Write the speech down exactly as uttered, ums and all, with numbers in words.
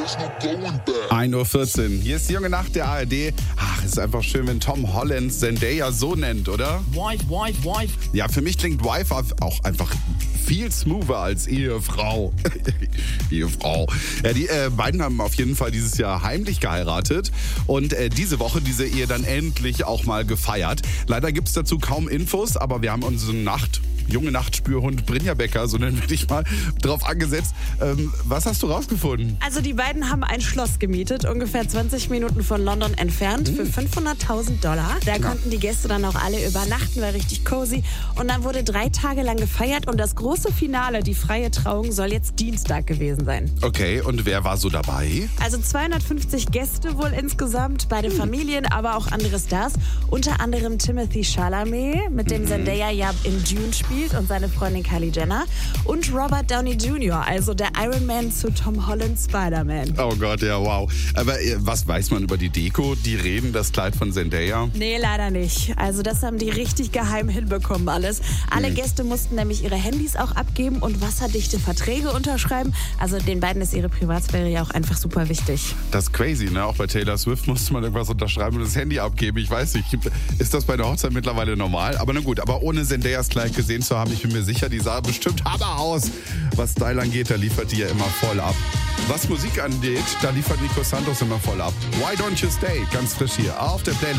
ein Uhr vierzehn. Hier ist die junge Nacht der A R D. Ach, ist einfach schön, wenn Tom Holland Zendaya so nennt, oder? Wife, wife, wife. Ja, für mich klingt Wife auch einfach viel smoother als Ehefrau. Ehefrau. Ja, die äh, beiden haben auf jeden Fall dieses Jahr heimlich geheiratet und äh, diese Woche diese Ehe dann endlich auch mal gefeiert. Leider gibt es dazu kaum Infos, aber wir haben unseren Nacht, junge Nachtspürhund Brynja Becker, so nennen wir dich mal, drauf angesetzt. Ähm, was hast du rausgefunden? Also die beiden haben ein Schloss gemietet, ungefähr zwanzig Minuten von London entfernt, für fünfhunderttausend Dollar. Da konnten die Gäste dann auch alle übernachten, war richtig cozy. Und dann wurde drei Tage lang gefeiert und das große Finale, die freie Trauung, soll jetzt Dienstag gewesen sein. Okay, und wer war so dabei? Also zweihundertfünfzig Gäste wohl insgesamt, beide Familien, aber auch andere Stars. Unter anderem Timothée Chalamet, mit dem Zendaya ja in Dune spielt, und seine Freundin Kylie Jenner. Und Robert Downey Junior, also der Iron Man zu Tom Holland Spider-Man. Oh Gott, ja, wow. Aber äh, was weiß man über die Deko? Die Reden, das Kleid von Zendaya? Nee, leider nicht. Also das haben die richtig geheim hinbekommen alles. Alle Mhm. Gäste mussten nämlich ihre Handys auch abgeben und wasserdichte Verträge unterschreiben. Also den beiden ist ihre Privatsphäre ja auch einfach super wichtig. Das ist crazy, ne? Auch bei Taylor Swift musste man irgendwas unterschreiben und das Handy abgeben. Ich weiß nicht, ist das bei der Hochzeit mittlerweile normal? Aber na gut, aber ohne Zendayas Kleid gesehen zu haben, ich bin mir sicher, die sah bestimmt Hammer aus. Was Style angeht, da liefert die ja immer voll ab. Was Musik angeht, da liefert Nico Santos immer voll ab. Why Don't You Stay? Ganz frisch hier auf der Playlist.